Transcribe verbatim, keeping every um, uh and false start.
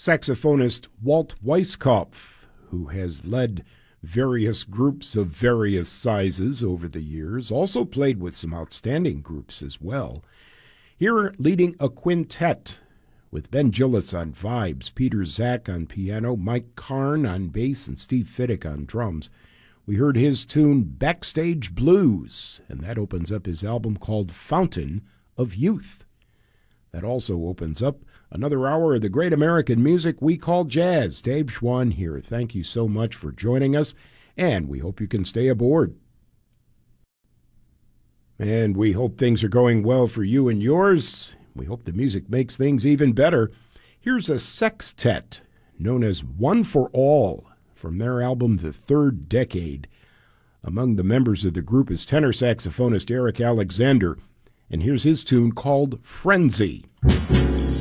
Saxophonist Walt Weiskopf, who has led various groups of various sizes over the years, also played with some outstanding groups as well. Here leading a quintet with Ben Gillis on vibes, Peter Zach on piano, Mike Karn on bass, and Steve Fiddick on drums. We heard his tune Backstage Blues, and that opens up his album called Fountain of Youth. That also opens up another hour of the great American music we call jazz. Dave Schwann here. Thank you so much for joining us, and we hope you can stay aboard. And we hope things are going well for you and yours. We hope the music makes things even better. Here's a sextet known as One for All from their album The Third Decade. Among the members of the group is tenor saxophonist Eric Alexander, and here's his tune called Frenzy.